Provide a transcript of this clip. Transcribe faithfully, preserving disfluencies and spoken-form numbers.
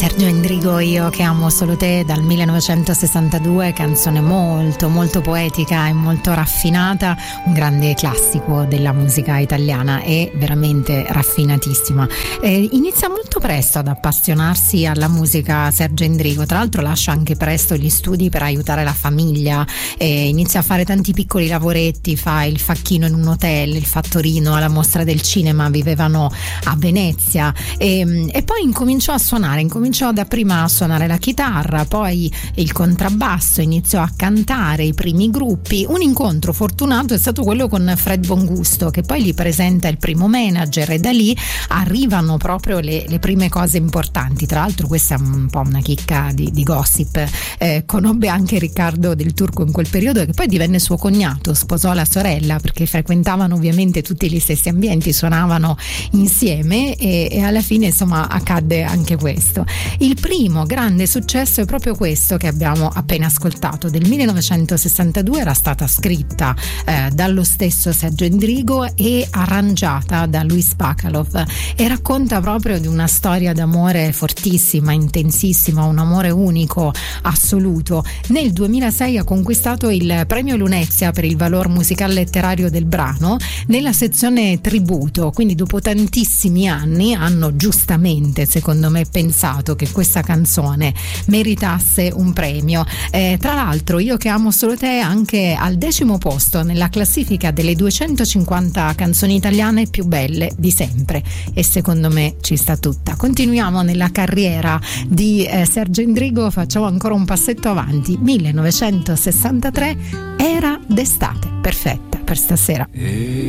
Sergio Endrigo, Io che amo solo te, dal millenovecentosessantadue, canzone molto molto poetica e molto raffinata, un grande classico della musica italiana e veramente raffinatissima. Eh, inizia molto presto ad appassionarsi alla musica Sergio Endrigo, tra l'altro lascia anche presto gli studi per aiutare la famiglia, eh, inizia a fare tanti piccoli lavoretti, fa il facchino in un hotel, il fattorino alla Mostra del Cinema, vivevano a Venezia e, e poi incominciò a suonare, incominciò dapprima a suonare la chitarra, poi il contrabbasso, iniziò a cantare, i primi gruppi. Un incontro fortunato è stato quello con Fred Bongusto, che poi gli presenta il primo manager, e da lì arrivano proprio le, le prime cose importanti. Tra l'altro questa è un po' una chicca di, di gossip, eh, conobbe anche Riccardo Del Turco in quel periodo, che poi divenne suo cognato, sposò la sorella perché frequentavano ovviamente tutti gli stessi ambienti, suonavano insieme e, e alla fine insomma accadde anche questo. Il primo grande successo è proprio questo che abbiamo appena ascoltato, del millenovecentosessantadue, era stata scritta eh, dallo stesso Sergio Endrigo e arrangiata da Luis Bacalov, e racconta proprio di una storia d'amore fortissima, intensissima, un amore unico, assoluto. Nel duemilasei ha conquistato il premio Lunezia per il valor musicale letterario del brano nella sezione tributo, quindi dopo tantissimi anni hanno giustamente, secondo me, pensato che questa canzone meritasse un premio. Eh, tra l'altro Io che amo solo te anche al decimo posto nella classifica delle duecentocinquanta canzoni italiane più belle di sempre, e secondo me ci sta tutta. Continuiamo nella carriera di eh, Sergio Endrigo, facciamo ancora un passetto avanti. Millenovecentosessantatré, Era d'estate, perfetta per stasera.